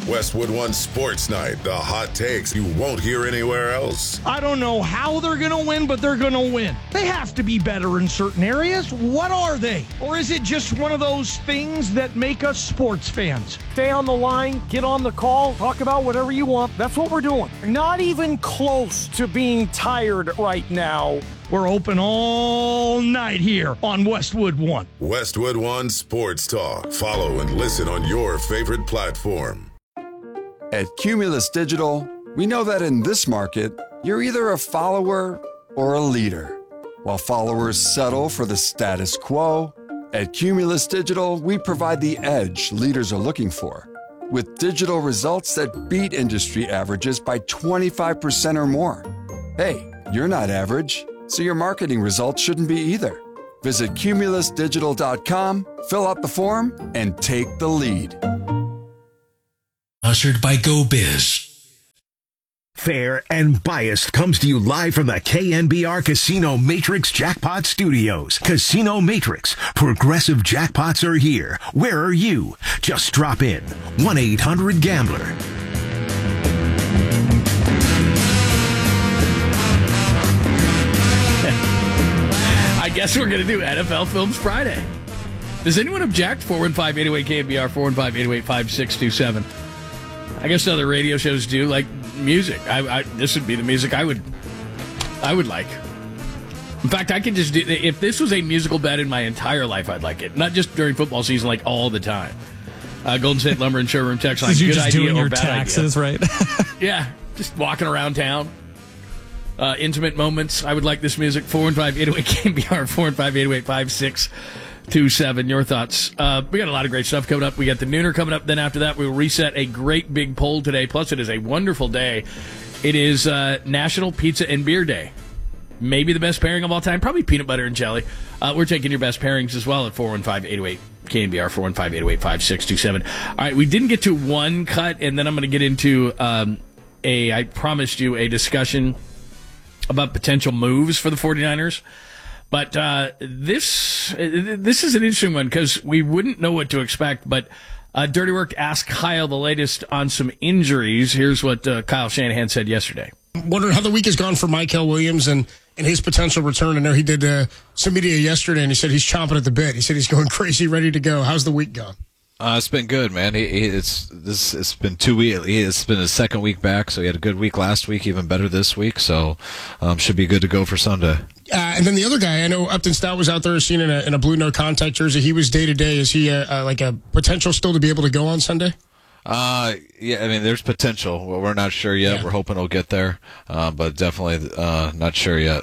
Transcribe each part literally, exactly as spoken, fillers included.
Westwood One Sports Night, the hot takes you won't hear anywhere else. I don't know how they're going to win, but they're going to win. They have to be better in certain areas. What are they? Or is it just one of those things that make us sports fans? Stay on the line, get on the call, talk about whatever you want. That's what we're doing. Not even close to being tired right now. We're open all night here on Westwood One. Westwood One Sports Talk. Follow and listen on your favorite platform. At Cumulus Digital, we know that in this market, you're either a follower or a leader. While followers settle for the status quo, at Cumulus Digital, we provide the edge leaders are looking for, with digital results that beat industry averages by twenty-five percent or more. Hey, you're not average, so your marketing results shouldn't be either. Visit Cumulus Digital dot com, fill out the form, and take the lead. Ushered by GoBiz. Fair and Biased comes to you live from the K N B R Casino Matrix Jackpot Studios. Casino Matrix. Progressive jackpots are here. Where are you? Just drop in. one eight hundred gambler. I guess we're going to do N F L Films Friday. Does anyone object? four one five, eight oh eight, K N B R, four one five, eight oh eight, five six two seven. I guess other radio shows do, like music. I, I, this would be the music I would I would like. In fact, I could just do, if this was a musical bet in my entire life, I'd like it. Not just during football season, like all the time. Uh, Golden State Lumber and Showroom text line. You're good just idea doing or your bad taxes, idea. right? Yeah, just walking around town. Uh, intimate moments. I would like this music. four one five, eight oh eight, K N B R, four one five, eight oh eight, five six two seven. Your thoughts. Uh, we got a lot of great stuff coming up. We got the Nooner coming up. Then after that, we will reset a great big poll today. Plus, it is a wonderful day. It is uh, National Pizza and Beer Day. Maybe the best pairing of all time. Probably peanut butter and jelly. Uh, we're taking your best pairings as well at four one five, eight oh eight, K N B R, four one five, eight oh eight, five six two seven. All right, we didn't get to one cut, and then I'm going to get into um, a, I promised you, a discussion about potential moves for the 49ers. But uh, this this is an interesting one because we wouldn't know what to expect. But uh, Dirty Work asked Kyle the latest on some injuries. Here's what uh, Kyle Shanahan said yesterday. Wondering how the week has gone for Mykel Williams and, and his potential return. I know he did uh, some media yesterday, and he said he's chomping at the bit. He said he's going crazy, ready to go. How's the week gone? Uh, it's been good, man. He, he, it's this. It's been two weeks. It's been his second week back, so he had a good week last week, even better this week. So, um, should be good to go for Sunday. Uh, and then the other guy, I know Upton Stout was out there seen in a, in a blue no contact jersey. He was day to day. Is he uh, uh, like a potential still to be able to go on Sunday? Uh, yeah. I mean, there's potential. Well, we're not sure yet. Yeah. We're hoping he'll get there, uh, but definitely uh, not sure yet.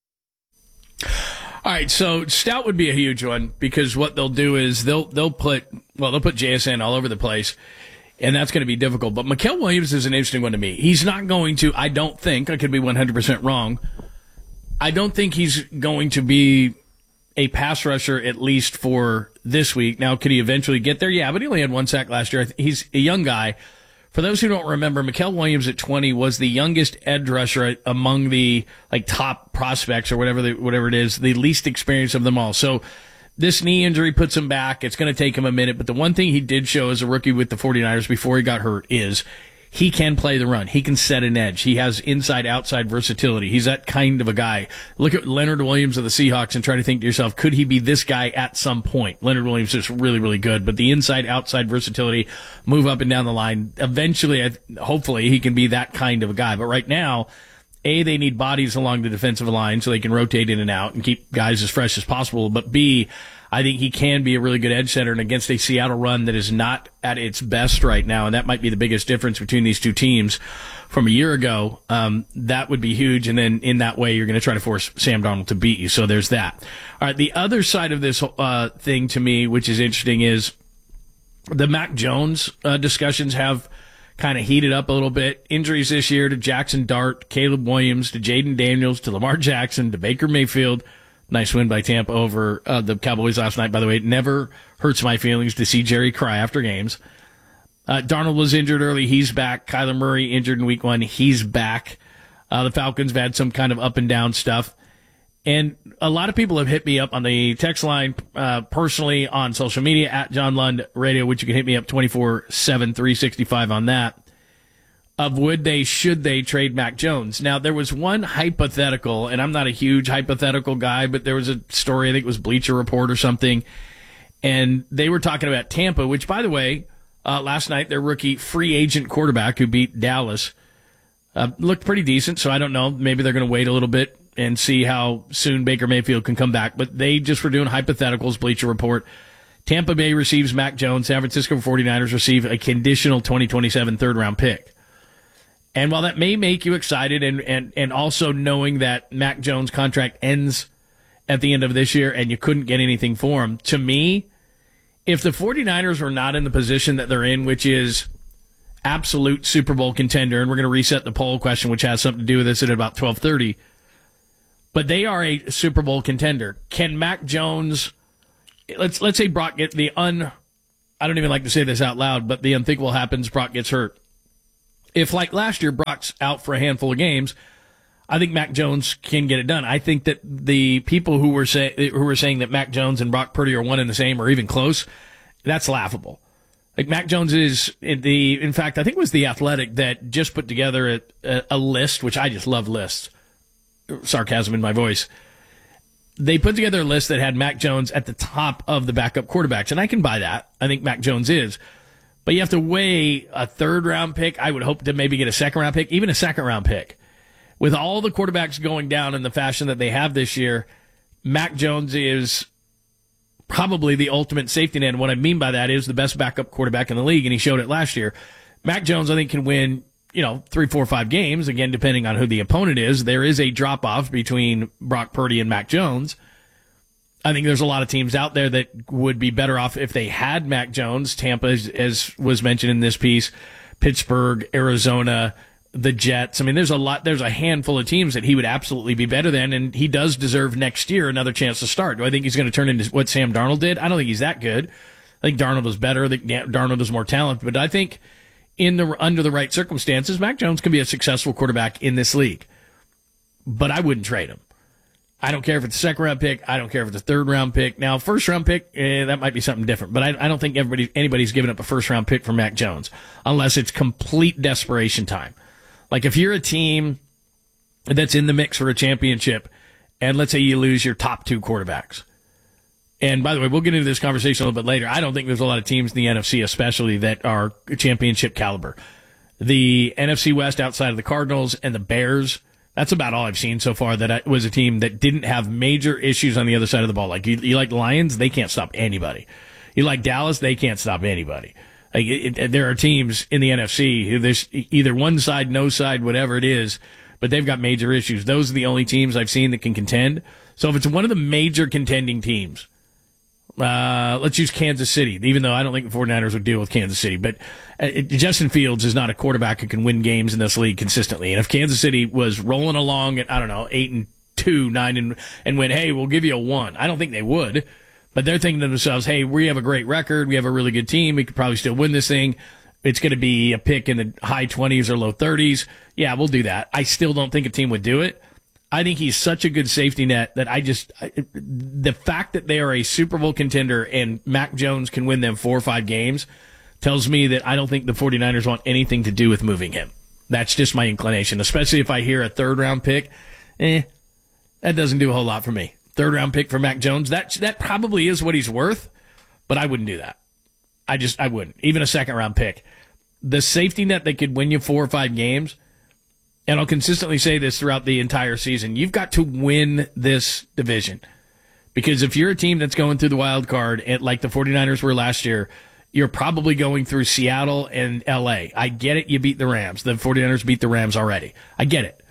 All right, so Stout would be a huge one because what they'll do is they'll they'll put well they'll put J S N all over the place, and that's going to be difficult. But Mykel Williams is an interesting one to me. He's not going to. I don't think I could be one hundred percent wrong. I don't think he's going to be a pass rusher at least for this week. Now, could he eventually get there? Yeah, but he only had one sack last year. He's a young guy. For those who don't remember, Mykel Williams at twenty was the youngest edge rusher among the like top prospects or whatever the, whatever it is, the least experienced of them all. So this knee injury puts him back. It's going to take him a minute. But the one thing he did show as a rookie with the 49ers before he got hurt is he can play the run. He can set an edge. He has inside-outside versatility. He's that kind of a guy. Look at Leonard Williams of the Seahawks and try to think to yourself, could he be this guy at some point? Leonard Williams is really, really good, but the inside-outside versatility, move up and down the line, eventually, hopefully, he can be that kind of a guy. But right now, A, they need bodies along the defensive line so they can rotate in and out and keep guys as fresh as possible. But B, I think he can be a really good edge setter, and against a Seattle run that is not at its best right now, and that might be the biggest difference between these two teams from a year ago, um, that would be huge, and then in that way, you're going to try to force Sam Darnold to beat you, so there's that. All right, the other side of this uh, thing to me, which is interesting, is the Mac Jones uh, discussions have kind of heated up a little bit. Injuries this year to Jackson Dart, Caleb Williams, to Jaden Daniels, to Lamar Jackson, to Baker Mayfield. Nice win by Tampa over uh, the Cowboys last night, by the way. It never hurts my feelings to see Jerry cry after games. Uh, Darnold was injured early. He's back. Kyler Murray injured in week one. He's back. Uh, the Falcons have had some kind of up and down stuff. And a lot of people have hit me up on the text line, uh, personally on social media at John Lund Radio, which you can hit me up twenty-four seven, three sixty-five on that, of would they, should they trade Mac Jones. Now, there was one hypothetical, and I'm not a huge hypothetical guy, but there was a story, I think it was Bleacher Report or something, and they were talking about Tampa, which, by the way, uh, last night, their rookie free agent quarterback who beat Dallas uh, looked pretty decent, so I don't know. Maybe they're going to wait a little bit and see how soon Baker Mayfield can come back. But they just were doing hypotheticals, Bleacher Report. Tampa Bay receives Mac Jones. San Francisco forty-niners receive a conditional twenty twenty-seven third-round pick. And while that may make you excited, and, and, and also knowing that Mac Jones' contract ends at the end of this year and you couldn't get anything for him, to me, if the forty-niners were not in the position that they're in, which is absolute Super Bowl contender, and we're going to reset the poll question, which has something to do with this at about twelve thirty, but they are a Super Bowl contender. Can Mac Jones, let's let's say Brock get the un, I don't even like to say this out loud, but the unthinkable happens, Brock gets hurt. If, like last year, Brock's out for a handful of games, I think Mac Jones can get it done. I think that the people who were say, who were saying that Mac Jones and Brock Purdy are one and the same or even close, that's laughable. Like, Mac Jones is in the, in fact, I think it was The Athletic that just put together a, a, a list, which I just love lists. Sarcasm in my voice. They put together a list that had Mac Jones at the top of the backup quarterbacks, and I can buy that. I think Mac Jones is. But you have to weigh a third-round pick. I would hope to maybe get a second-round pick, even a second-round pick. With all the quarterbacks going down in the fashion that they have this year, Mac Jones is probably the ultimate safety net. And what I mean by that is the best backup quarterback in the league, and he showed it last year. Mac Jones, I think, can win, you know, three, four, five games, again, depending on who the opponent is. There is a drop-off between Brock Purdy and Mac Jones. I think there's a lot of teams out there that would be better off if they had Mac Jones. Tampa, as, as was mentioned in this piece, Pittsburgh, Arizona, the Jets. I mean, there's a lot, there's a handful of teams that he would absolutely be better than, and he does deserve next year another chance to start. Do I think he's going to turn into what Sam Darnold did? I don't think he's that good. I think Darnold was better. I think Darnold is more talented, but I think in the under the right circumstances, Mac Jones can be a successful quarterback in this league. But I wouldn't trade him. I don't care if it's a second-round pick. I don't care if it's a third-round pick. Now, first-round pick, eh, that might be something different. But I, I don't think everybody anybody's giving up a first-round pick for Mac Jones unless it's complete desperation time. Like, if you're a team that's in the mix for a championship, and let's say you lose your top two quarterbacks. And, by the way, we'll get into this conversation a little bit later. I don't think there's a lot of teams in the N F C especially that are championship caliber. The N F C West outside of the Cardinals and the Bears, that's about all I've seen so far that was a team that didn't have major issues on the other side of the ball. Like, you, you like the Lions, they can't stop anybody. You like Dallas, they can't stop anybody. Like, it, it, there are teams in the N F C, there's either one side, no side, whatever it is, but they've got major issues. Those are the only teams I've seen that can contend. So if it's one of the major contending teams, uh, let's use Kansas City, even though I don't think the forty-niners would deal with Kansas City, but it, Justin Fields is not a quarterback who can win games in this league consistently. And if Kansas City was rolling along at, I don't know, eight and two, nine and, and went, hey, we'll give you a one, I don't think they would. But they're thinking to themselves, hey, we have a great record. We have a really good team. We could probably still win this thing. It's going to be a pick in the high twenties or low thirties. Yeah, we'll do that. I still don't think a team would do it. I think he's such a good safety net that I just, I, the fact that they are a Super Bowl contender and Mac Jones can win them four or five games tells me that I don't think the forty-niners want anything to do with moving him. That's just my inclination, especially if I hear a third round pick. Eh, that doesn't do a whole lot for me. Third round pick for Mac Jones, that, that probably is what he's worth, but I wouldn't do that. I just, I wouldn't. Even a second round pick. The safety net that could win you four or five games, and I'll consistently say this throughout the entire season, you've got to win this division. Because if you're a team that's going through the wild card, and like the forty-niners were last year, you're probably going through Seattle and L A. I get it, you beat the Rams. The forty-niners beat the Rams already. I get it.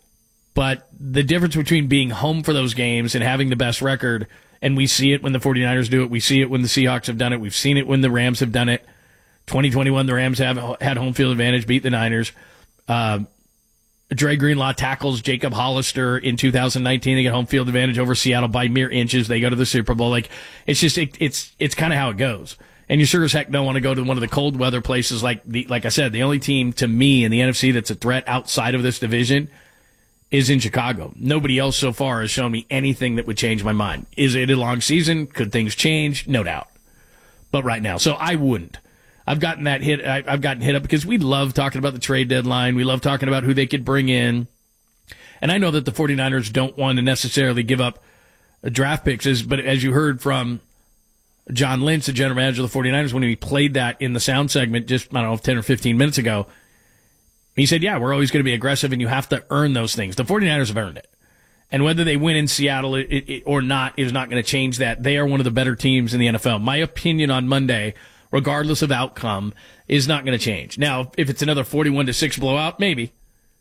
But the difference between being home for those games and having the best record, and we see it when the forty-niners do it, we see it when the Seahawks have done it, we've seen it when the Rams have done it. twenty twenty-one, the Rams have had home field advantage, beat the Niners. Uh, Dre Greenlaw tackles Jacob Hollister in two thousand nineteen. They get home field advantage over Seattle by mere inches. They go to the Super Bowl. Like, it's just, it, it's, it's kind of how it goes. And you sure as heck don't want to go to one of the cold weather places like the, like I said, the only team to me in the N F C that's a threat outside of this division is in Chicago. Nobody else so far has shown me anything that would change my mind. Is it a long season? Could things change? No doubt. But right now, so I wouldn't. I've gotten that hit. I, I've gotten hit up because we love talking about the trade deadline. We love talking about who they could bring in. And I know that the 49ers don't want to necessarily give up draft picks, but as you heard from John Lynch, the general manager of the 49ers, when he played that in the sound segment just, I don't know, ten or fifteen minutes ago, he said, yeah, we're always going to be aggressive, and you have to earn those things. The 49ers have earned it. And whether they win in Seattle it, it, or not is not going to change that. They are one of the better teams in the N F L. My opinion on Monday, regardless of outcome, is not going to change. Now, if it's another forty-one to six blowout, maybe.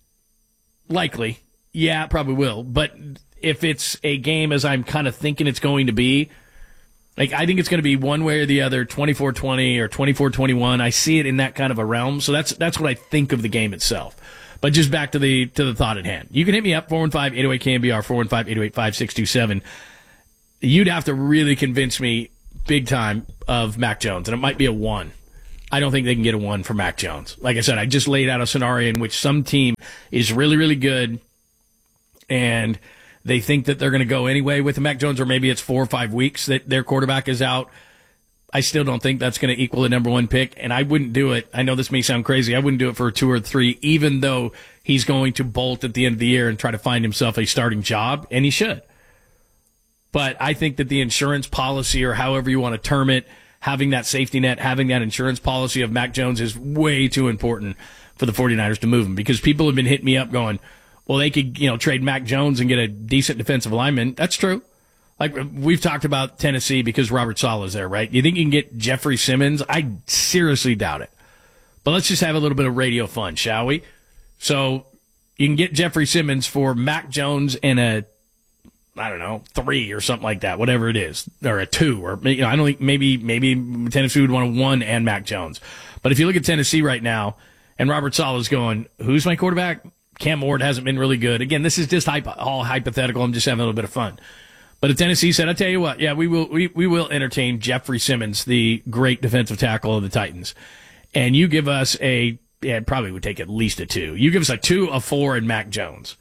Likely. Yeah, it probably will. But if it's a game as I'm kind of thinking it's going to be, like I think it's going to be one way or the other, twenty-four twenty or twenty-four twenty-one. I see it in that kind of a realm. So that's that's what I think of the game itself. But just back to the to the thought at hand. You can hit me up, four one five, eight oh eight, K N B R, four one five, eight oh eight, five six two seven. You'd have to really convince me big time of Mac Jones, and it might be a one. I don't think they can get a one for Mac Jones. Like I said, I just laid out a scenario in which some team is really, really good, and they think that they're going to go anyway with Mac Jones, or maybe it's four or five weeks that their quarterback is out. I still don't think that's going to equal the number one pick, and I wouldn't do it. I know this may sound crazy. I wouldn't do it for a two or three, even though he's going to bolt at the end of the year and try to find himself a starting job, and he should. But I think that the insurance policy, or however you want to term it, having that safety net, having that insurance policy of Mac Jones is way too important for the 49ers to move him, because people have been hitting me up going, well, they could, you know, trade Mac Jones and get a decent defensive lineman. That's true. Like, we've talked about Tennessee because Robert Saleh is there, right? You think you can get Jeffrey Simmons? I seriously doubt it. But let's just have a little bit of radio fun, shall we? So you can get Jeffrey Simmons for Mac Jones and a, I don't know, three or something like that, whatever it is, or a two, or, you know, I don't think maybe maybe Tennessee would want a one and Mac Jones. But if you look at Tennessee right now, and Robert Saleh is going, who's my quarterback? Cam Ward hasn't been really good. Again, this is just hypo- all hypothetical. I'm just having a little bit of fun. But if Tennessee said, I tell you what, yeah, we will we, we will entertain Jeffrey Simmons, the great defensive tackle of the Titans. And you give us a, yeah, it probably would take at least a two. You give us a two, a four, and Mac Jones.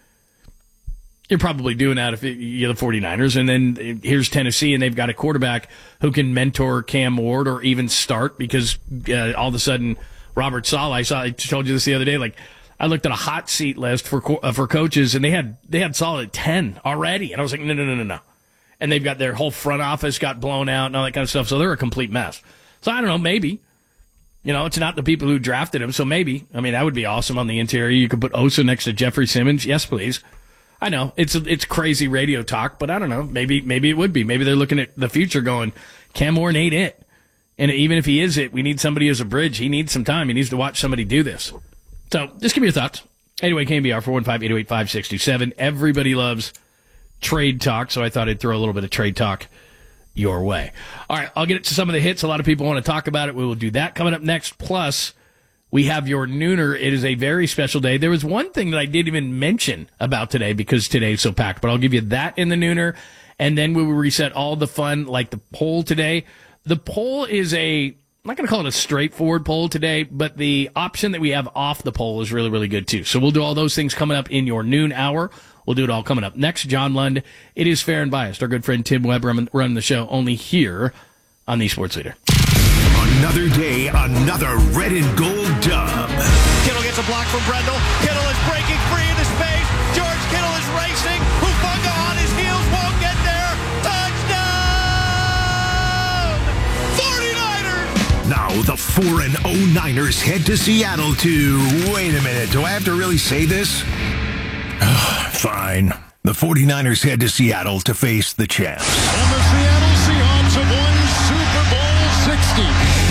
You're probably doing that if you're the 49ers. And then here's Tennessee, and they've got a quarterback who can mentor Cam Ward or even start, because uh, all of a sudden Robert Saleh, I saw, I told you this the other day, like, I looked at a hot seat list for uh, for coaches, and they had they had Saleh at ten already, and I was like, no, no, no, no, no. And they've got their whole front office got blown out and all that kind of stuff, so they're a complete mess. So I don't know, maybe. You know, it's not the people who drafted him, so maybe. I mean, that would be awesome on the interior. You could put Osa next to Jeffrey Simmons. Yes, please. I know, it's it's crazy radio talk, but I don't know. Maybe maybe it would be. Maybe they're looking at the future going, Cam Ward ain't it. And even if he is it, we need somebody as a bridge. He needs some time. He needs to watch somebody do this. So just give me your thoughts. Anyway, K N B R, four one five, eight oh eight, five six two seven. Everybody loves trade talk, so I thought I'd throw a little bit of trade talk your way. All right, I'll get to some of the hits. A lot of people want to talk about it. We will do that coming up next. Plus, we have your nooner. It is a very special day. There was one thing that I didn't even mention about today because today's so packed, but I'll give you that in the nooner, and then we will reset all the fun, like the poll today. The poll is a... I'm not going to call it a straightforward poll today, but the option that we have off the poll is really, really good, too. So we'll do all those things coming up in your noon hour. We'll do it all coming up next. John Lund, it is Fair and Biased. Our good friend Tim Webb running the show only here on the Sports Leader. Another day, another red and gold dub. Kittle gets a block from Brendel. Kittle is breaking free into space. George Kittle is racing. Hufanga on his heels, won't get there. Touchdown! forty-niners! Now the four and oh Niners head to Seattle to... Wait a minute, do I have to really say this? Fine. The 49ers head to Seattle to face the champs. And the Seattle Seahawks have won Super Bowl sixty.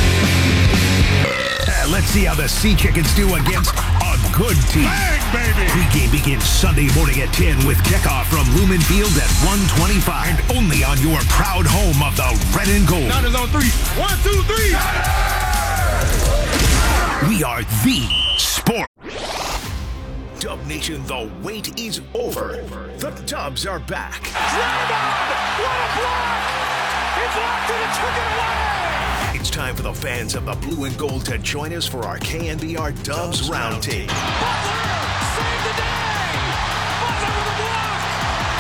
Uh, let's see how the Sea Chickens do against a good team. Bang, baby! Pre-game begins Sunday morning at ten with kickoff from Lumen Field at one twenty-five. And only on your proud home of the red and gold. Niners on three. One, two, three. We are the sport. Dub Nation, the wait is over. The Dubs are back. Draymond! What a block! He blocked it and took it away! It's time for the fans of the blue and gold to join us for our K N B R Dubs Roundtable. Butler! Save the day! Butler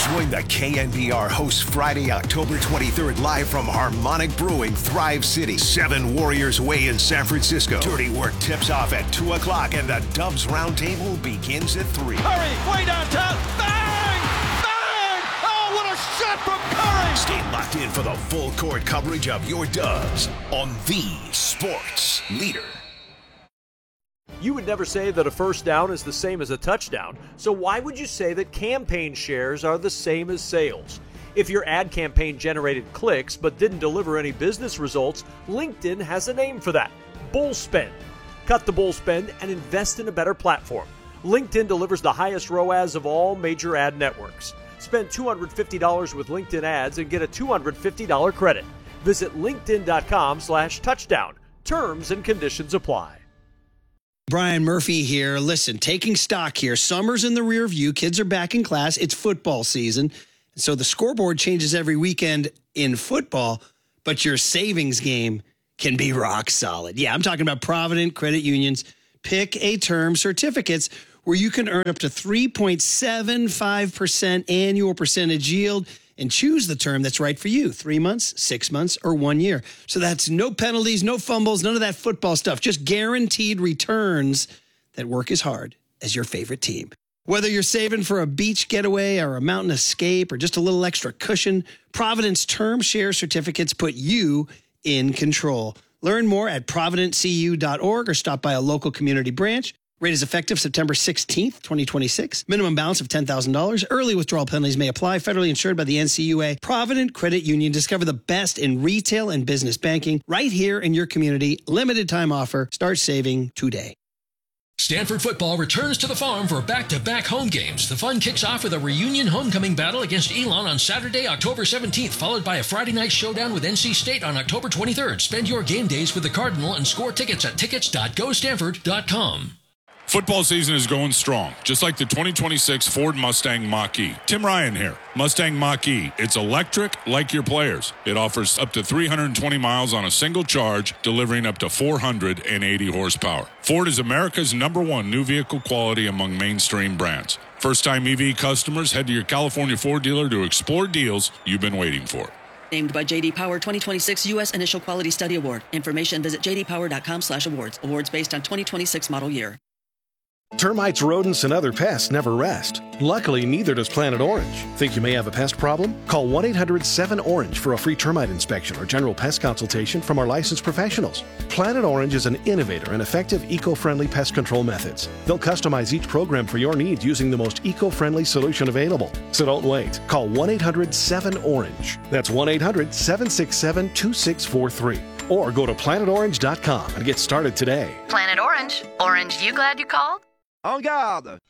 Join the K N B R hosts Friday, October twenty-third, live from Harmonic Brewing, Thrive City, Seven Warriors Way in San Francisco. Dirty Work tips off at two o'clock, and the Dubs Roundtable begins at three. Curry, way downtown. Bang! Bang! Oh, what a shot from Curry! Stay locked in for the full court coverage of your Dubs on the Sports Leader. You would never say that a first down is the same as a touchdown, so why would you say that campaign shares are the same as sales? If your ad campaign generated clicks but didn't deliver any business results, LinkedIn has a name for that: bull spend. Cut the bull spend and invest in a better platform. LinkedIn delivers the highest R O A S of all major ad networks. Spend two hundred fifty dollars with LinkedIn ads and get a two hundred fifty dollars credit. Visit linkedin.com slash touchdown. Terms and conditions apply. Brian Murphy here. Listen, taking stock here. Summer's in the rear view. Kids are back in class. It's football season. So the scoreboard changes every weekend in football, but your savings game can be rock solid. Yeah, I'm talking about Provident Credit Union's Pick a Term certificates where you can earn up to three point seven five percent annual percentage yield and choose the term that's right for you. Three months, six months, or one year. So that's no penalties, no fumbles, none of that football stuff. Just guaranteed returns that work as hard as your favorite team. Whether you're saving for a beach getaway or a mountain escape or just a little extra cushion, Providence Term Share Certificates put you in control. Learn more at provident c u dot org or stop by a local community branch. Rate is effective September sixteenth, twenty twenty-six. Minimum balance of ten thousand dollars. Early withdrawal penalties may apply. Federally insured by the N C U A. Provident Credit Union. Discover the best in retail and business banking right here in your community. Limited time offer. Start saving today. Stanford football returns to the farm for back-to-back home games. The fun kicks off with a reunion homecoming battle against Elon on Saturday, October seventeenth, followed by a Friday night showdown with N C State on October twenty-third. Spend your game days with the Cardinal and score tickets at tickets dot go stanford dot com. Football season is going strong, just like the twenty twenty-six Ford Mustang Mach-E. Tim Ryan here. Mustang Mach-E. It's electric like your players. It offers up to three hundred twenty miles on a single charge, delivering up to four hundred eighty horsepower. Ford is America's number one new vehicle quality among mainstream brands. First-time E V customers, head to your California Ford dealer to explore deals you've been waiting for. Named by J D Power twenty twenty-six U S Initial Quality Study Award. Information visit j d power dot com slash awards. Awards based on twenty twenty-six model year. Termites, rodents, and other pests never rest. Luckily, neither does Planet Orange. Think you may have a pest problem? Call one eight hundred seven orange for a free termite inspection or general pest consultation from our licensed professionals. Planet Orange is an innovator and effective eco-friendly pest control methods. They'll customize each program for your needs using the most eco-friendly solution available. So don't wait. Call one eight hundred seven orange. That's one eight hundred seven six seven two six four three. Or go to planet orange dot com and get started today. Planet Orange. Orange, you glad you called? En garde!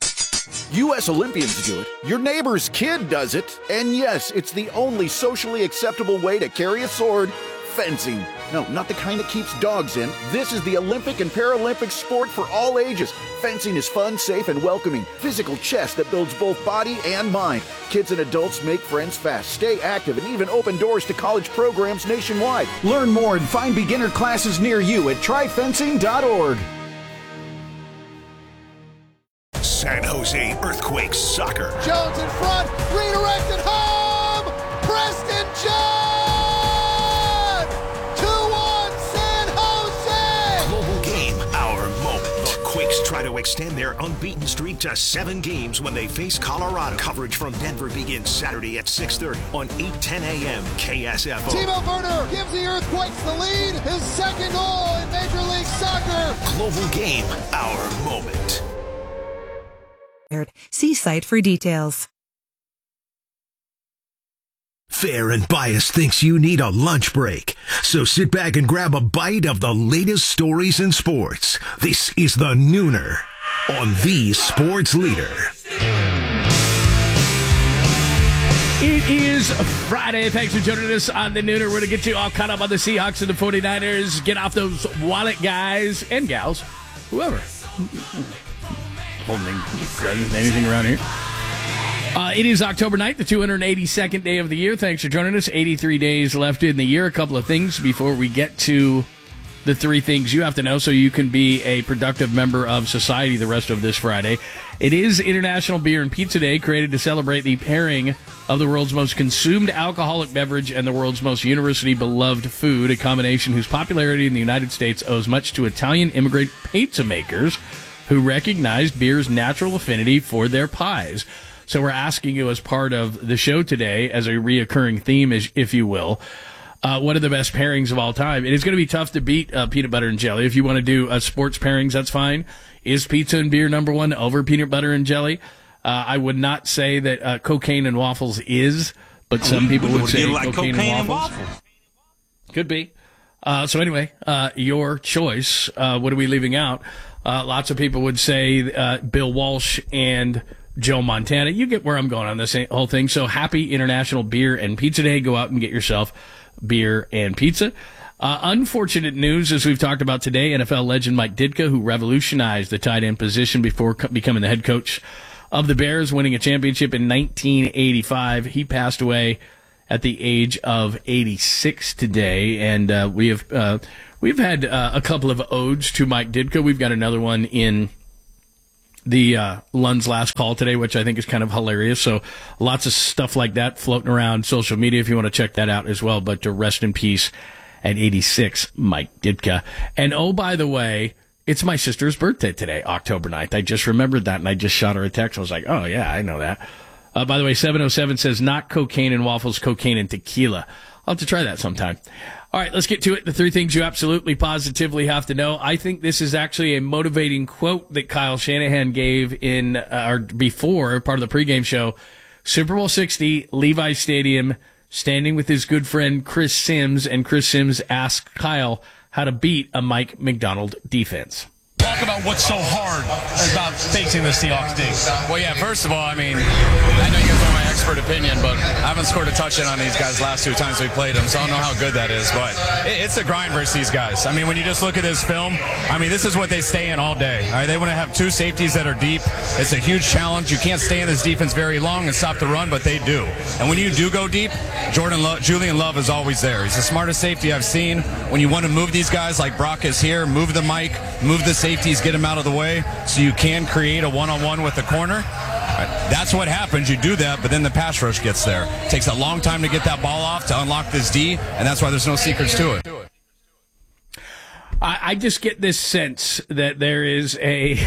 U S Olympians do it, your neighbor's kid does it, and yes, it's the only socially acceptable way to carry a sword: fencing. No, not the kind that keeps dogs in. This is the Olympic and Paralympic sport for all ages. Fencing is fun, safe, and welcoming. Physical chess that builds both body and mind. Kids and adults make friends fast, stay active, and even open doors to college programs nationwide. Learn more and find beginner classes near you at try fencing dot org. San Jose Earthquakes Soccer. Jones in front, redirected home! Preston John! two one San Jose! Global game, our moment. The Quakes try to extend their unbeaten streak to seven games when they face Colorado. Coverage from Denver begins Saturday at six thirty on eight ten a.m. K S F O. Timo Werner gives the Earthquakes the lead. His second goal in Major League Soccer. Global game, our moment. See site for details. Fair and Biased thinks you need a lunch break. So sit back and grab a bite of the latest stories in sports. This is The Nooner on the Sports Leader. It is Friday. Thanks for joining us on The Nooner. We're going to get you all caught up on the Seahawks and the forty-niners. Get off those wallet guys and gals. Whoever. Holding anything around here. Uh, it is October ninth, the two hundred eighty-second day of the year. Thanks for joining us. eighty-three days left in the year. A couple of things before we get to the three things you have to know so you can be a productive member of society the rest of this Friday. It is International Beer and Pizza Day, created to celebrate the pairing of the world's most consumed alcoholic beverage and the world's most universally beloved food, a combination whose popularity in the United States owes much to Italian immigrant pizza makers who recognized beer's natural affinity for their pies. So we're asking you as part of the show today, as a reoccurring theme, if you will, uh, what are the best pairings of all time? It is going to be tough to beat uh, peanut butter and jelly. If you want to do uh, sports pairings, that's fine. Is pizza and beer number one over peanut butter and jelly? Uh, I would not say that uh, cocaine and waffles is, but some people would say like cocaine, cocaine and, waffles. and waffles. Could be. Uh, so anyway, uh, your choice. Uh, what are we leaving out? Uh, lots of people would say uh, Bill Walsh and Joe Montana. You get where I'm going on this whole thing. So happy International Beer and Pizza Day. Go out and get yourself beer and pizza. Uh, unfortunate news, as we've talked about today, N F L legend Mike Ditka, who revolutionized the tight end position before co- becoming the head coach of the Bears, winning a championship in nineteen eighty-five. He passed away at the age of eighty-six today, and uh, we have uh, we've had uh, a couple of odes to Mike Ditka. We've got another one in the uh, Lund's Last Call today, which I think is kind of hilarious. So lots of stuff like that floating around social media if you want to check that out as well. But to rest in peace at eighty-six, Mike Ditka. And oh, by the way, it's my sister's birthday today, October ninth. I just remembered that, and I just shot her a text. I was like, oh, yeah, I know that. Uh, by the way, seven oh seven says not cocaine and waffles, cocaine and tequila. I'll have to try that sometime. All right, let's get to it. The three things you absolutely positively have to know. I think this is actually a motivating quote that Kyle Shanahan gave in uh, or before part of the pregame show. Super Bowl sixty, Levi Stadium, standing with his good friend Chris Sims, and Chris Sims asked Kyle how to beat a Mike Macdonald defense. Talk about what's so hard about facing the Seahawks D. Well, yeah, first of all, I mean, I know you guys want my expert opinion, but I haven't scored a touchdown on these guys last two times we played them, so I don't know how good that is, but it's a grind versus these guys. I mean, when you just look at this film, I mean, this is what they stay in all day. All right? They want to have two safeties that are deep. It's a huge challenge. You can't stay in this defense very long and stop the run, but they do. And when you do go deep, Jordan Lo- Julian Love is always there. He's the smartest safety I've seen. When you want to move these guys like Brock is here, move the mic, move the safeties, get them out of the way so you can create a one-on-one with the corner. That's what happens. You do that, but then the pass rush gets there. It takes a long time to get that ball off to unlock this D, and that's why there's no secrets to it. I, I just get this sense that there is a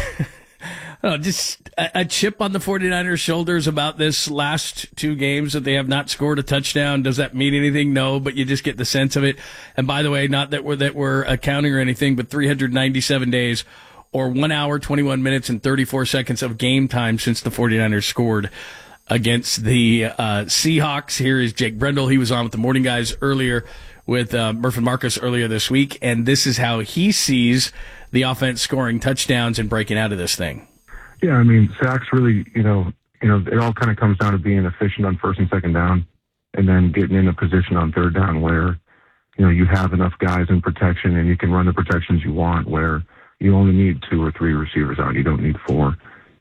oh, just a, a chip on the 49ers' shoulders about this last two games that they have not scored a touchdown. Does that mean anything? No, but you just get the sense of it. And by the way, not that we're that we're accounting or anything, but three hundred ninety-seven days or one hour, twenty-one minutes, and thirty-four seconds of game time since the 49ers scored against the uh, Seahawks. Here is Jake Brendel. He was on with the Morning Guys earlier with uh, Murph and Marcus earlier this week, and this is how he sees the offense scoring touchdowns and breaking out of this thing. Yeah, I mean, sacks really, you know, you know, it all kind of comes down to being efficient on first and second down, and then getting in a position on third down where, you know, you have enough guys in protection and you can run the protections you want, where you only need two or three receivers out. You don't need four.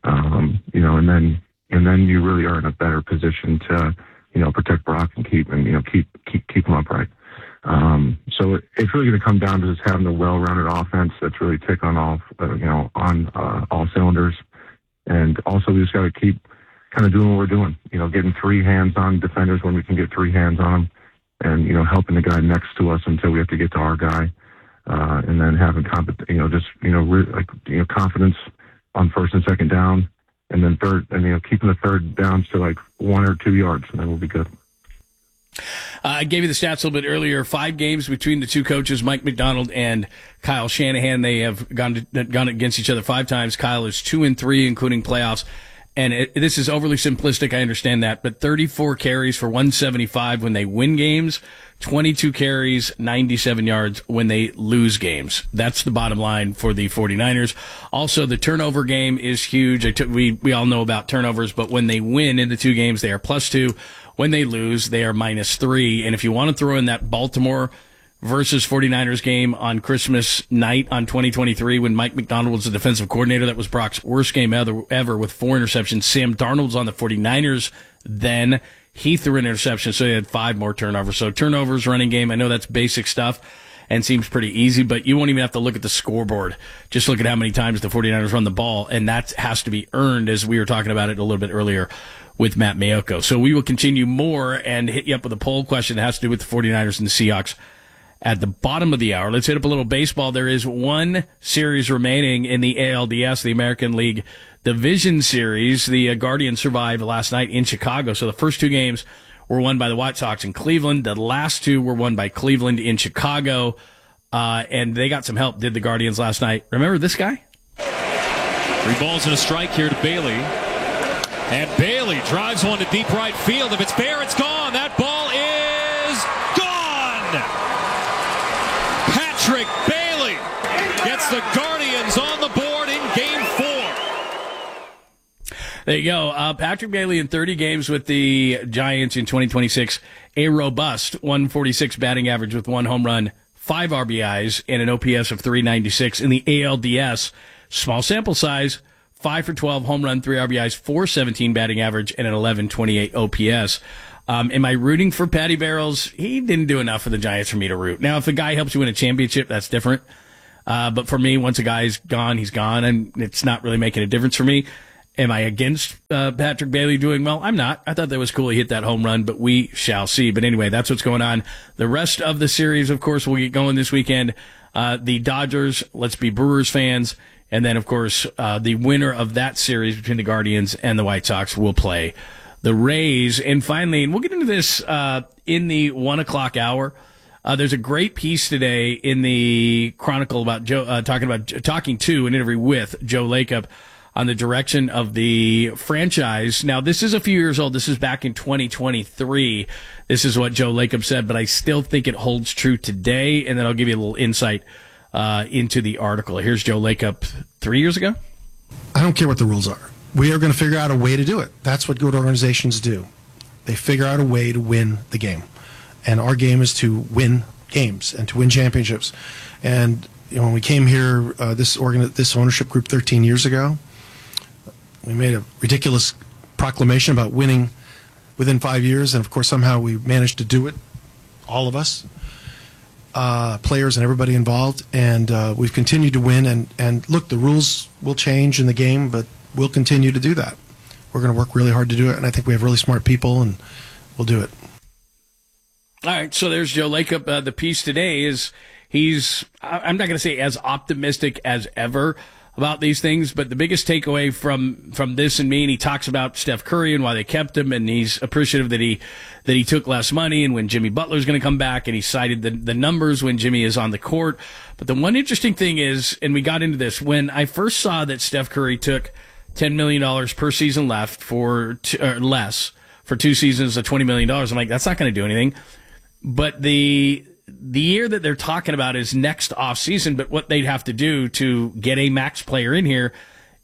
Um, you know, and then and then you really are in a better position to, you know, protect Brock and keep and you know keep keep keep him upright. Um, so it, it's really going to come down to just having a well-rounded offense that's really tick on all uh, you know on uh, all cylinders, and also we just got to keep kind of doing what we're doing. You know, getting three hands on defenders when we can get three hands on them, and you know helping the guy next to us until we have to get to our guy. Uh, and then having, comp- you know, just, you know, re- like, you know, confidence on first and second down, and then third, and, you know, keeping the third downs to like one or two yards, and then we'll be good. Uh, I gave you the stats a little bit earlier. Five games between the two coaches, Mike Macdonald and Kyle Shanahan. They have gone to, gone against each other five times. Kyle is two and three, including playoffs. And it, this is overly simplistic, I understand that, but thirty-four carries for one seventy-five when they win games, twenty-two carries, ninety-seven yards when they lose games. That's the bottom line for the 49ers. Also, the turnover game is huge. I took, we, we all know about turnovers, but when they win in the two games, they are plus two. When they lose, they are minus three. And if you want to throw in that Baltimore versus 49ers game on Christmas night on twenty twenty-three when Mike Macdonald was the defensive coordinator, that was Brock's worst game ever, ever with four interceptions. Sam Darnold was on the 49ers then. He threw an interception, so he had five more turnovers. So turnovers, running game, I know that's basic stuff. and seems pretty easy, but you won't even have to look at the scoreboard. Just look at how many times the 49ers run the ball, and that has to be earned, as we were talking about it a little bit earlier with Matt Mayoko. So we will continue more and hit you up with a poll question that has to do with the 49ers and the Seahawks at the bottom of the hour. Let's hit up a little baseball. There is one series remaining in the A L D S, the American League Division Series. The uh, Guardians survived last night in Chicago. So the first two games were won by the White Sox in Cleveland. The last two were won by Cleveland in Chicago. Uh, and they got some help, did the Guardians last night. Remember this guy? Three balls and a strike here to Bailey. And Bailey drives one to deep right field. If it's fair, it's gone. That ball is gone. Patrick Bailey gets the Guardians on the board in game four. There you go. Uh, Patrick Bailey in thirty games with the Giants in twenty twenty-six. A robust one forty-six batting average with one home run, five R B Is, and an O P S of three ninety-six. In the A L D S, small sample size, five for twelve, home run, three R B Is, four seventeen batting average, and an eleven twenty-eight O P S. Um, am I rooting for Patty Barrels? He didn't do enough for the Giants for me to root. Now, if a guy helps you win a championship, that's different. Uh, but for me, once a guy's gone, he's gone, and it's not really making a difference for me. Am I against uh, Patrick Bailey doing well? I'm not. I thought that was cool. He hit that home run, but we shall see. But anyway, that's what's going on. The rest of the series, of course, will get going this weekend. Uh, the Dodgers, let's be Brewers fans. And then, of course, uh, the winner of that series between the Guardians and the White Sox will play the Rays. And finally, and we'll get into this uh, in the one o'clock hour. Uh, there's a great piece today in the Chronicle about Joe, uh, talking about talking to an interview with Joe Lacob on the direction of the franchise. Now, this is a few years old. This is back in twenty twenty-three. This is what Joe Lacob said, but I still think it holds true today. And then I'll give you a little insight uh, into the article. Here's Joe Lacob three years ago. I don't care what the rules are. We are going to figure out a way to do it. That's what good organizations do. They figure out a way to win the game. And our game is to win games and to win championships. And you know, when we came here, uh, this organ- this ownership group thirteen years ago, we made a ridiculous proclamation about winning within five years. And, of course, somehow we managed to do it, all of us, uh, players and everybody involved. And uh, we've continued to win. And, and, look, the rules will change in the game, but we'll continue to do that. We're going to work really hard to do it. And I think we have really smart people, and we'll do it. All right, so there's Joe Lacob. Uh, the piece today is he's, I'm not going to say as optimistic as ever about these things, but the biggest takeaway from from this and me, and he talks about Steph Curry and why they kept him, and he's appreciative that he that he took less money and when Jimmy Butler's going to come back, and he cited the, the numbers when Jimmy is on the court. But the one interesting thing is, and we got into this, when I first saw that Steph Curry took ten million dollars per season left for two, or less for two seasons of twenty million dollars, I'm like, that's not going to do anything. But the the year that they're talking about is next off season. But what they'd have to do to get a max player in here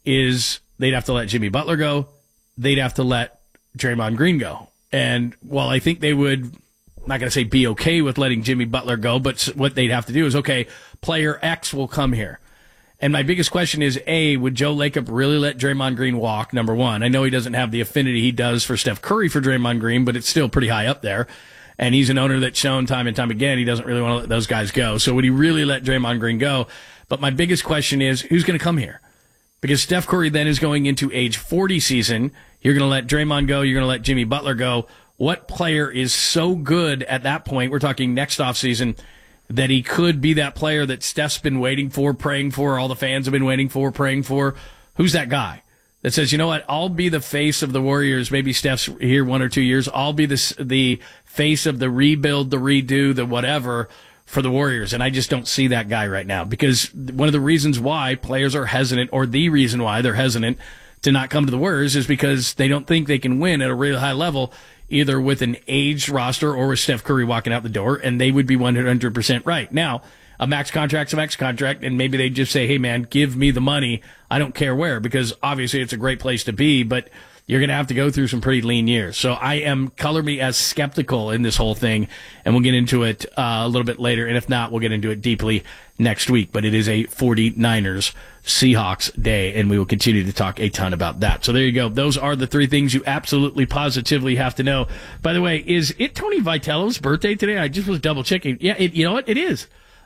is they'd have to let Jimmy Butler go. They'd have to let Draymond Green go. And while I think they would, I'm not going to say be okay with letting Jimmy Butler go, but what they'd have to do is, okay, player X will come here. And my biggest question is, A, would Joe Lacob really let Draymond Green walk, number one? I know he doesn't have the affinity he does for Steph Curry for Draymond Green, but it's still pretty high up there. And he's an owner that's shown time and time again he doesn't really want to let those guys go. So would he really let Draymond Green go? But my biggest question is, who's going to come here? Because Steph Curry then is going into age forty season. You're going to let Draymond go. You're going to let Jimmy Butler go. What player is so good at that point, we're talking next offseason, that he could be that player that Steph's been waiting for, praying for, all the fans have been waiting for, praying for? Who's that guy that says, you know what, I'll be the face of the Warriors. Maybe Steph's here one or two years. I'll be the, the face of the rebuild, the redo, the whatever for the Warriors. And I just don't see that guy right now, because one of the reasons why players are hesitant, or the reason why they're hesitant to not come to the Warriors, is because they don't think they can win at a really high level, either with an aged roster or with Steph Curry walking out the door, and they would be one hundred percent right. Now, a max contract's a max contract, and maybe they just say, hey, man, give me the money. I don't care where, because obviously it's a great place to be, but you're going to have to go through some pretty lean years. So I am, color me as skeptical in this whole thing, and we'll get into it uh, a little bit later, and if not, we'll get into it deeply next week. But it is a 49ers Seahawks day, and we will continue to talk a ton about that. So there you go. Those are the three things you absolutely positively have to know. By the way, is it Tony Vitello's birthday today? I just was double checking. Yeah, it, you know what? It is.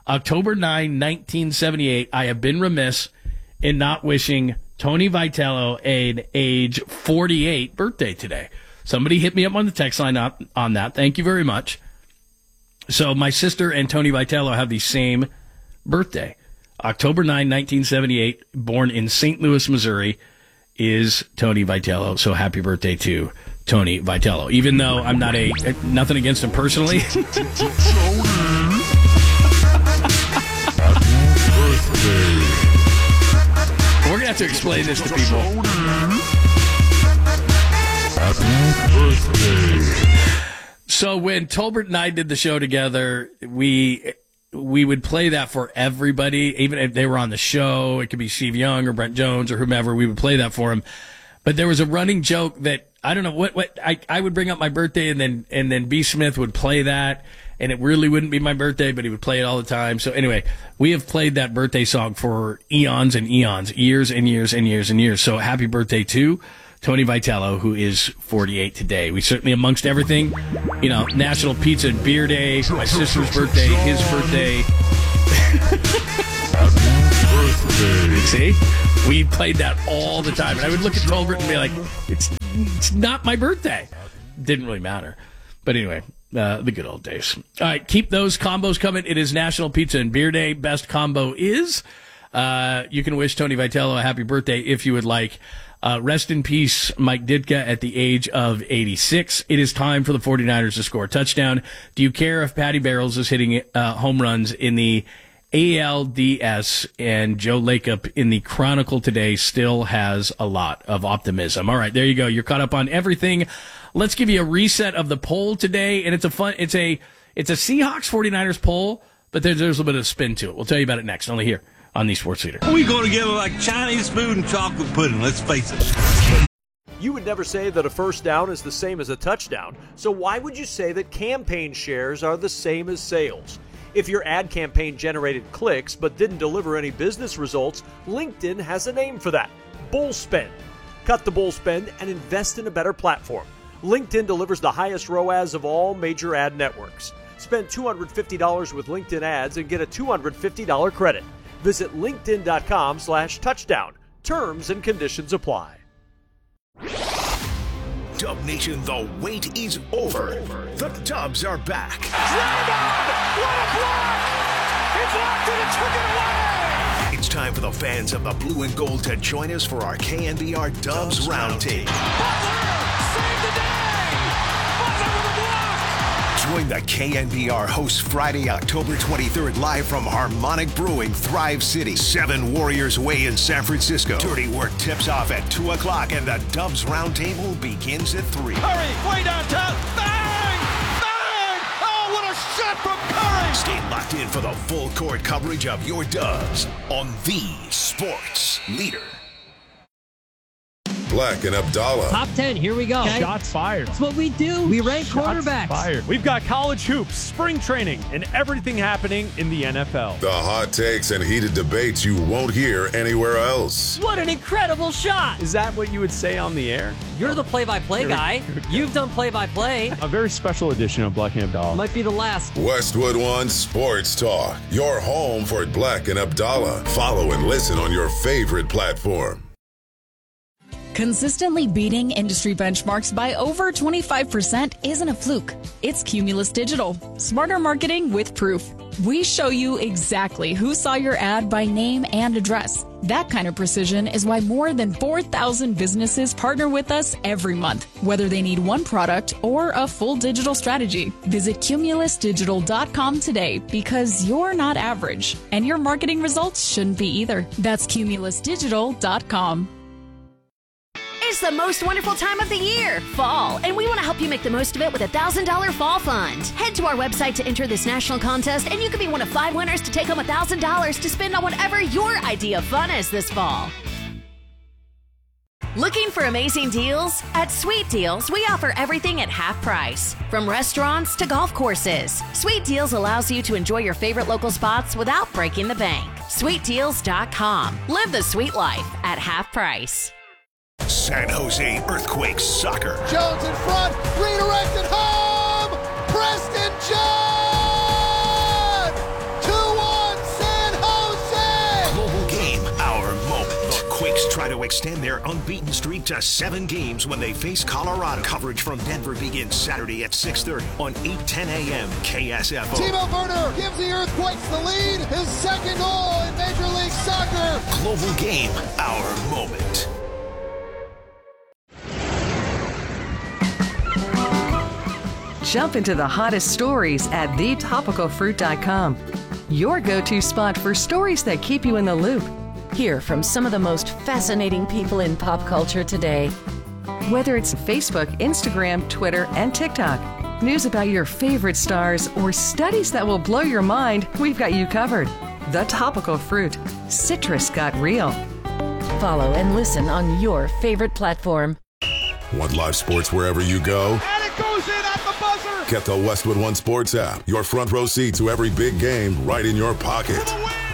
October ninth, nineteen seventy-eight, I have been remiss in not wishing Tony Vitello an age forty-eight birthday today. Somebody hit me up on the text line on that. Thank you very much. So my sister and Tony Vitello have the same birthday. October ninth, nineteen seventy-eight, born in Saint Louis, Missouri, is Tony Vitello. So happy birthday to Tony Vitello. Even though I'm not a, nothing against him personally. We're going to have to explain this to people. Happy birthday. So when Tolbert and I did the show together, we we would play that for everybody, even if they were on the show. It could be Steve Young or Brent Jones or whomever. We would play that for him. But there was a running joke that I don't know what what I I would bring up my birthday and then and then B. Smith would play that, and it really wouldn't be my birthday, but he would play it all the time. So anyway, we have played that birthday song for eons and eons, years and years and years and years. So happy birthday to Tony Vitello, who is forty-eight today. We certainly, amongst everything, you know, National Pizza and Beer Day, my sister's birthday, his birthday. See? We played that all the time. And I would look at Tolbert and be like, it's, it's not my birthday. Didn't really matter. But anyway, uh, the good old days. All right, keep those combos coming. It is National Pizza and Beer Day. Best combo is, uh, you can wish Tony Vitello a happy birthday if you would like. Uh, rest in peace, Mike Ditka, at the age of eighty-six. It is time for the 49ers to score a touchdown. Do you care if Patty Barrels is hitting uh, home runs in the A L D S and Joe Lacob in the Chronicle today still has a lot of optimism? All right, there you go. You're caught up on everything. Let's give you a reset of the poll today, and it's a fun, it's a, it's a Seahawks 49ers poll, but there's, there's a little bit of spin to it. We'll tell you about it next, only here on the Sports Leader. We go together like Chinese food and chocolate pudding, let's face it. You would never say that a first down is the same as a touchdown, so why would you say that campaign shares are the same as sales? If your ad campaign generated clicks but didn't deliver any business results, LinkedIn has a name for that: bull spend. Cut the bull spend and invest in a better platform. LinkedIn delivers the highest R O A S of all major ad networks. Spend two hundred fifty dollars with LinkedIn ads and get a two hundred fifty dollars credit. Visit linkedin.com slash touchdown. Terms and conditions apply. Dub Nation, the wait is over. The Dubs are back. What a block! He blocked it and took it away! It's time for the fans of the blue and gold to join us for our K N B R Dubs Roundtable. Save the day! Butler with a block! Join the K N B R hosts Friday, October twenty-third, live from Harmonic Brewing, Thrive City, seven Warriors Way in San Francisco. Dirty Work tips off at two o'clock, and the Dubs Roundtable begins at three. Curry, way downtown, bang! Bang! Oh, what a shot from Curry! Stay locked in for the full court coverage of your Dubs on the Sports Leader. Black and Abdallah. Top ten, here we go. Okay. Shots fired. That's what we do. We rank Shots quarterbacks. Fired. We've got college hoops, spring training, and everything happening in the N F L. The hot takes and heated debates you won't hear anywhere else. What an incredible shot. Is that what you would say on the air? You're the play-by-play guy. You've done play-by-play. A very special edition of Black and Abdallah. Might be the last. Westwood One Sports Talk. Your home for Black and Abdallah. Follow and listen on your favorite platform. Consistently beating industry benchmarks by over twenty-five percent isn't a fluke. It's Cumulus Digital. Smarter marketing with proof. We show you exactly who saw your ad by name and address. That kind of precision is why more than four thousand businesses partner with us every month, whether they need one product or a full digital strategy. Visit cumulus digital dot com today, because you're not average, and your marketing results shouldn't be either. That's cumulus digital dot com. It's the most wonderful time of the year, fall, and we want to help you make the most of it with a one thousand dollars Fall Fund. Head to our website to enter this national contest, and you could be one of five winners to take home one thousand dollars to spend on whatever your idea of fun is this fall. Looking for amazing deals? At Sweet Deals, we offer everything at half price, from restaurants to golf courses. Sweet Deals allows you to enjoy your favorite local spots without breaking the bank. sweet deals dot com. Live the sweet life at half price. San Jose Earthquakes Soccer. Jones in front, redirected home! Preston John! two one! Quakes try to extend their unbeaten streak to seven games when they face Colorado. Coverage from Denver begins Saturday at six thirty on eight ten a.m. K S F O. Timo Werner gives the Earthquakes the lead. His second goal in Major League Soccer. Global Game, our moment. Jump into the hottest stories at the topical fruit dot com. Your go-to spot for stories that keep you in the loop. Hear from some of the most fascinating people in pop culture today. Whether it's Facebook, Instagram, Twitter, and TikTok, news about your favorite stars, or studies that will blow your mind, we've got you covered. The Topical Fruit. Citrus got real. Follow and listen on your favorite platform. Want live sports wherever you go? And it goes in at the buzzer! Get the Westwood One Sports app. Your front row seat to every big game right in your pocket.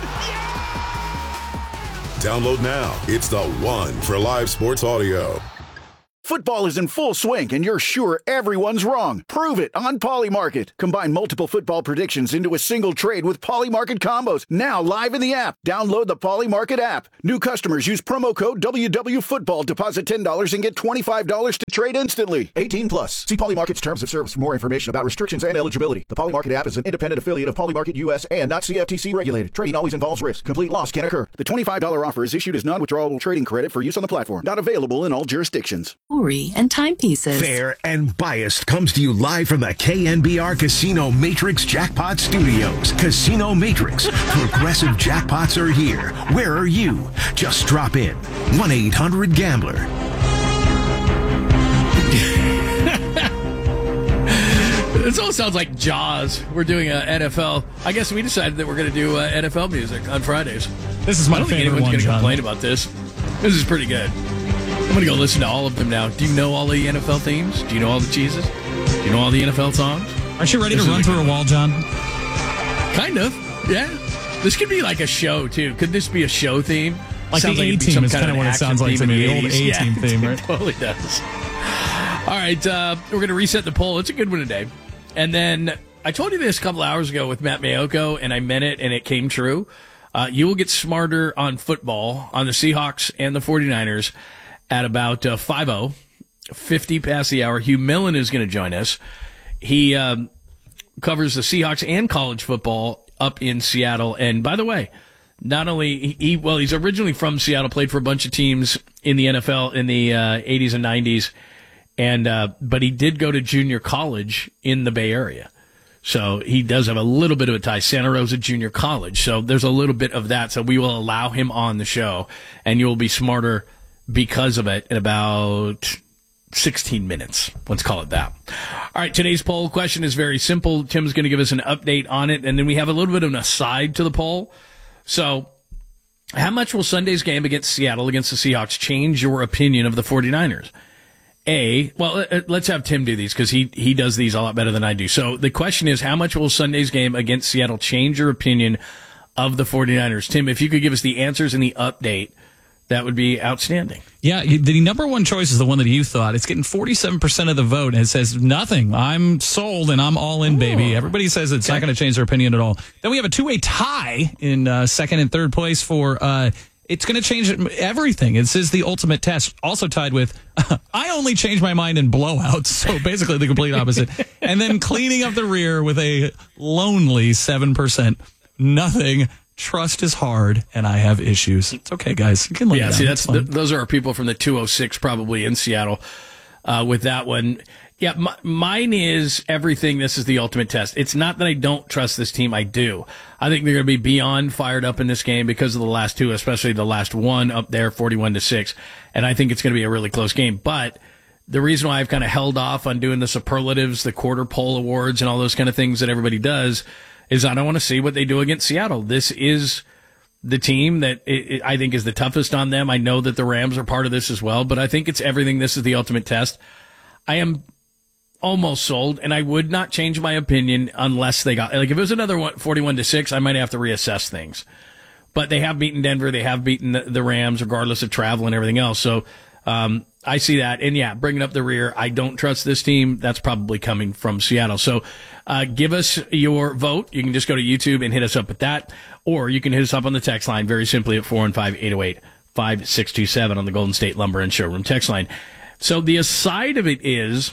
Download now. It's the one for live sports audio. Football is in full swing, and you're sure everyone's wrong. Prove it on Polymarket. Combine multiple football predictions into a single trade with Polymarket combos. Now live in the app. Download the Polymarket app. New customers use promo code W W Football. Deposit ten dollars and get twenty-five dollars to trade instantly. eighteen plus. See Polymarket's terms of service for more information about restrictions and eligibility. The Polymarket app is an independent affiliate of Polymarket U S and not C F T C regulated. Trading always involves risk. Complete loss can occur. The twenty-five dollars offer is issued as non-withdrawable trading credit for use on the platform. Not available in all jurisdictions. And timepieces. Fair and Biased comes to you live from the K N B R Casino Matrix Jackpot Studios. Casino Matrix. Progressive jackpots are here. Where are you? Just drop in. one eight hundred gambler. This all sounds like Jaws. We're doing a N F L. I guess we decided that we're going to do uh, N F L music on Fridays. This is my I don't favorite think anyone's one, going to John. complain about this. This is pretty good. I'm going to go listen to all of them now. Do you know all the N F L themes? Do you know all the cheeses? Do you know all the N F L songs? Aren't you ready This to is run a through good a wall, John? Kind of, yeah. This could be like a show, too. Could this be a show theme? Like Sounds the it'd be A-Team some is kind kind of an what it action sounds like theme to in me, the old eighties. Yeah, A-Team theme, right? It totally does. All right, uh, we're going to reset the poll. It's a good one today. And then I told you this a couple hours ago with Matt Mayoko, and I meant it, and it came true. Uh, you will get smarter on football, on the Seahawks and the 49ers at about uh, five oh, fifty past the hour. Hugh Millen is going to join us. He um, covers the Seahawks and college football up in Seattle. And by the way, not only he, well, he's originally from Seattle, played for a bunch of teams in the N F L in the uh, eighties and nineties, and uh, but he did go to junior college in the Bay Area. So he does have a little bit of a tie. Santa Rosa Junior College. So there's a little bit of that. So we will allow him on the show, and you'll be smarter because of it in about sixteen minutes. Let's call it that. All right, today's poll question is very simple. Tim's going to give us an update on it, and then we have a little bit of an aside to the poll. So how much will Sunday's game against Seattle, against the Seahawks, change your opinion of the 49ers? A, well, let's have Tim do these because he, he does these a lot better than I do. So the question is, how much will Sunday's game against Seattle change your opinion of the 49ers? Tim, if you could give us the answers in the update, that would be outstanding. Yeah, the number one choice is the one that you thought. It's getting forty-seven percent of the vote, and it says nothing. I'm sold, and I'm all in, baby. Everybody says it's okay. Not going to change their opinion at all. Then we have a two-way tie in uh, second and third place for uh, it's going to change everything. It says the ultimate test, also tied with uh, I only change my mind in blowouts, so basically the complete opposite. And then cleaning up the rear with a lonely seven percent. Nothing. Trust is hard, and I have issues. It's okay, guys. You can lay yeah, it see, down. that's th- those are our people from the two oh six probably in Seattle uh, with that one. Yeah, m- mine is everything. This is the ultimate test. It's not that I don't trust this team. I do. I think they're going to be beyond fired up in this game because of the last two, especially the last one up there, forty-one to six. And I think it's going to be a really close game. But the reason why I've kind of held off on doing the superlatives, the quarter poll awards, and all those kind of things that everybody does is I don't want to see what they do against Seattle. This is the team that it, it, I think is the toughest on them. I know that the Rams are part of this as well, but I think it's everything. This is the ultimate test. I am almost sold, and I would not change my opinion unless they got, like, if it was another one, forty-one to six, I might have to reassess things. But they have beaten Denver. They have beaten the, the Rams, regardless of travel and everything else. So, um, I see that. And yeah, bringing up the rear, I don't trust this team. That's probably coming from Seattle. So, uh, give us your vote. You can just go to YouTube and hit us up with that, or you can hit us up on the text line very simply at four one five, eight oh eight, five six two seven on the Golden State Lumber and Showroom text line. So the aside of it is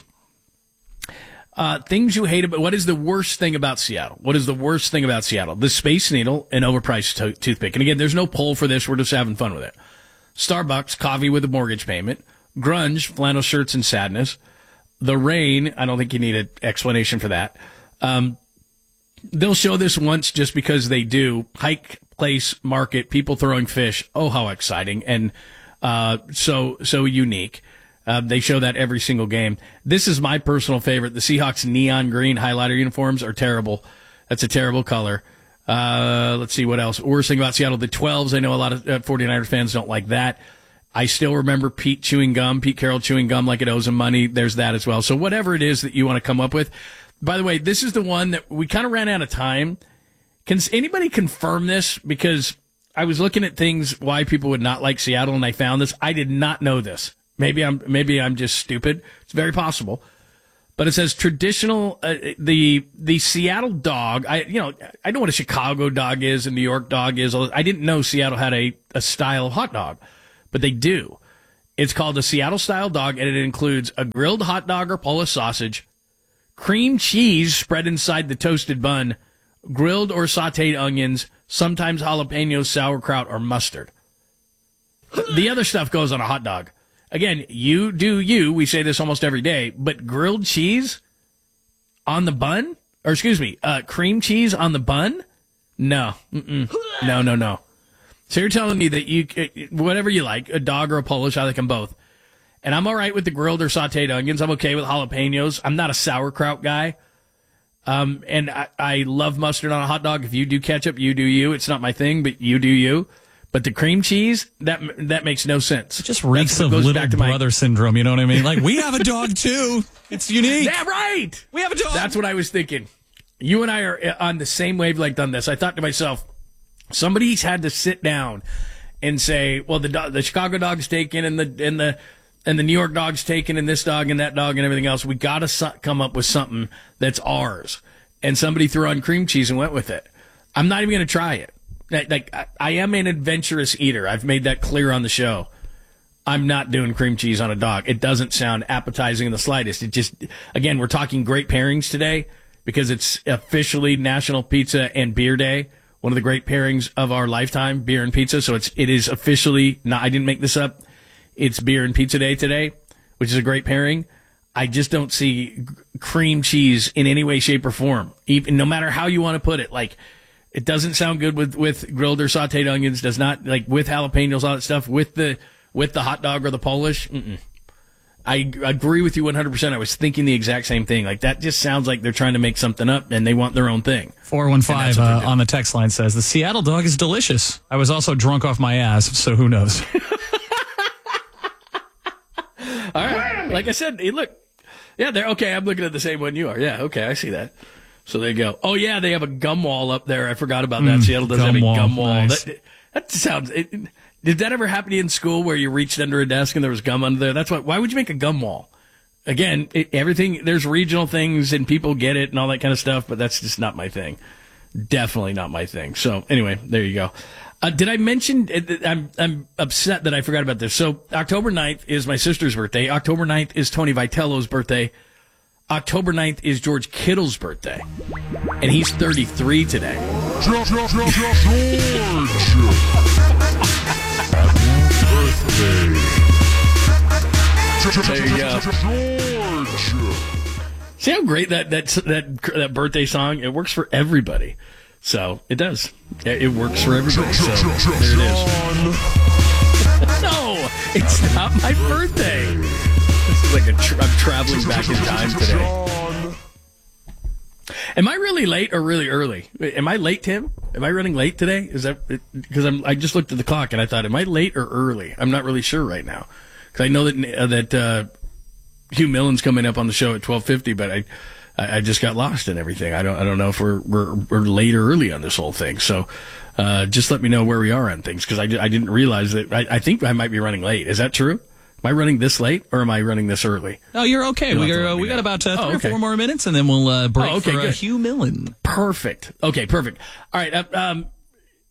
uh, things you hate about. What is the worst thing about Seattle? What is the worst thing about Seattle? The Space Needle and overpriced to- toothpick. And again, there's no poll for this. We're just having fun with it. Starbucks, coffee with a mortgage payment. Grunge, flannel shirts and sadness. The rain, I don't think you need an explanation for that. Um, they'll show this once just because they do. Hike Place Market, people throwing fish. Oh, how exciting. And uh, so so unique. Uh, they show that every single game. This is my personal favorite. The Seahawks neon green highlighter uniforms are terrible. That's a terrible color. Uh, let's see what else. Worst thing about Seattle, the twelves. I know a lot of uh, 49ers fans don't like that. I still remember Pete chewing gum, Pete Carroll chewing gum like it owes him money. There's that as well. So whatever it is that you want to come up with. By the way, this is the one that we kind of ran out of time. Can anybody confirm this? Because I was looking at things why people would not like Seattle, and I found this. I did not know this. Maybe I'm maybe I'm just stupid. It's very possible. But it says traditional uh, the the Seattle dog. I you know I know what a Chicago dog is, a New York dog is. I didn't know Seattle had a, a style of hot dog, but they do. It's called a Seattle style dog, and it includes a grilled hot dog or Polish sausage, cream cheese spread inside the toasted bun, grilled or sautéed onions, sometimes jalapenos, sauerkraut, or mustard. The other stuff goes on a hot dog. Again, you do you. We say this almost every day, but grilled cheese on the bun? Or excuse me, uh, cream cheese on the bun? No. Mm-mm. No, no, no. So you're telling me that you, whatever you like, a dog or a Polish, I like them both. And I'm all right with the grilled or sautéed onions. I'm okay with jalapenos. I'm not a sauerkraut guy. Um, and I, I love mustard on a hot dog. If you do ketchup, you do you. It's not my thing, but you do you. But the cream cheese, that that makes no sense. It just reeks of little brother my... syndrome, you know what I mean? Like, we have a dog, too. It's unique. Yeah, right. We have a dog. That's what I was thinking. You and I are on the same wavelength on this. I thought to myself, somebody's had to sit down and say, well, the dog, the Chicago dog's taken and the and the and the New York dog's taken and this dog and that dog and everything else. We got to su- come up with something that's ours. And somebody threw on cream cheese and went with it. I'm not even going to try it. Like, I am an adventurous eater. I've made that clear on the show. I'm not doing cream cheese on a dog. It doesn't sound appetizing in the slightest. It just, again, we're talking great pairings today because it's officially National Pizza and Beer Day. One of the great pairings of our lifetime, beer and pizza. So it's, it is officially, not, I didn't make this up. It's beer and pizza day today, which is a great pairing. I just don't see cream cheese in any way, shape, or form. Even, no matter how you want to put it. Like, it doesn't sound good with, with grilled or sautéed onions. Does not, like, with jalapenos, all that stuff. With the with the hot dog or the Polish. Mm-mm. I agree with you one hundred percent. I was thinking the exact same thing. Like, that just sounds like they're trying to make something up and they want their own thing. four one five uh, on the text line says, the Seattle dog is delicious. I was also drunk off my ass, so who knows? All right. Like I said, hey, look. Yeah, they're okay. I'm looking at the same one you are. Yeah, okay. I see that. So there you go. Oh, yeah, they have a gum wall up there. I forgot about that. Mm, Seattle does have a gum wall. Nice. That, that sounds... It, did that ever happen to you in school where you reached under a desk and there was gum under there? That's why. Why would you make a gum wall? Again, it, everything... There's regional things and people get it and all that kind of stuff, but that's just not my thing. Definitely not my thing. So anyway, there you go. Uh, did I mention... I'm, I'm upset that I forgot about this. So October ninth is my sister's birthday. October ninth is Tony Vitello's birthday. October ninth is George Kittle's birthday, and he's thirty-three today. George! Happy birthday. There you go. George! See how great that, that, that, that birthday song, it works for everybody. So, it does. It works for everybody. So, there it is. No, it's not my birthday. This is like a tra- I'm traveling back in time today. Am I really late or really early? Am I late, Tim? Am I running late today? Is that because I'm? I just looked at the clock and I thought, am I late or early? I'm not really sure right now because I know that uh, that uh, Hugh Millen's coming up on the show at twelve fifty, but I I just got lost in everything. I don't I don't know if we're we're, we're late or early on this whole thing. So uh, just let me know where we are on things because I, I didn't realize that. I, I think I might be running late. Is that true? Am I running this late or am I running this early? No, you're okay. You'll we are, uh, we got about uh, three oh, okay. or four more minutes, and then we'll uh, break oh, okay, for uh, good. Hugh Millen. Perfect. Okay, perfect. All right. Uh, um,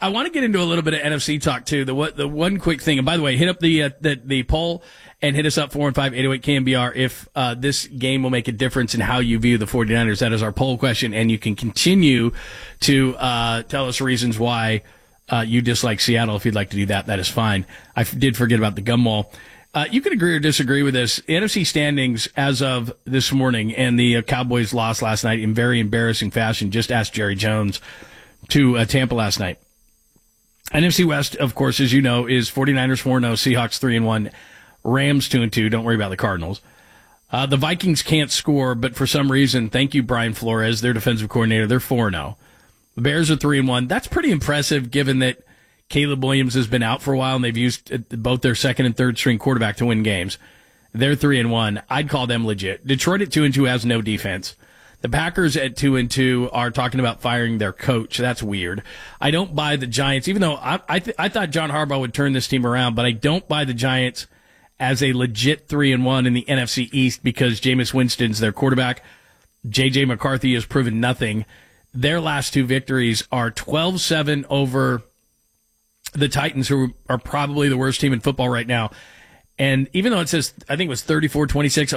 I want to get into a little bit of N F C talk too. The what the one quick thing, and by the way, hit up the uh, the, the poll and hit us up four one five, eight oh eight K M B R if uh, this game will make a difference in how you view the 49ers. That is our poll question, and you can continue to uh, tell us reasons why uh, you dislike Seattle. If you'd like to do that, that is fine. I f- did forget about the gum wall. Uh, you can agree or disagree with this. N F C standings as of this morning, and the uh, Cowboys lost last night in very embarrassing fashion. Just ask Jerry Jones to uh, Tampa last night. N F C West, of course, as you know, is 49ers four and oh, Seahawks three and one, Rams two and two. Don't worry about the Cardinals. Uh, the Vikings can't score, but for some reason, thank you, Brian Flores, their defensive coordinator, they're four and oh. The Bears are three and one. That's pretty impressive given that Caleb Williams has been out for a while, and they've used both their second and third string quarterback to win games. They're three and one. I'd call them legit. Detroit at two and two has no defense. The Packers at two and two are talking about firing their coach. That's weird. I don't buy the Giants, even though I I, th- I thought John Harbaugh would turn this team around, but I don't buy the Giants as a legit three and one in the N F C East because Jameis Winston's their quarterback. J J McCarthy has proven nothing. Their last two victories are twelve seven over the Titans, who are probably the worst team in football right now. And even though it says, I think it was thirty-four twenty-six